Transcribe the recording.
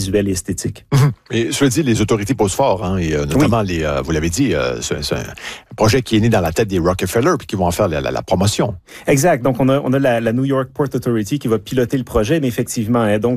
visuel et esthétique. Et cela dit, les autorités posent fort, hein, et notamment vous l'avez dit, c'est un projet qui est né dans la tête des Rockefeller puis qui vont en faire la promotion. Exact. Donc, on a la New York Port Authority qui va piloter le projet, mais effectivement, donc